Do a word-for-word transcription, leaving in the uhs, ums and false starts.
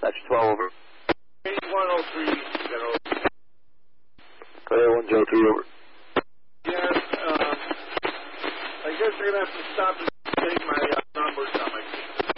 That's twelve over. eighty-one oh three, General. Clear one zero three over. Yeah, um, I guess they're going to have to stop and take my uh, numbers on my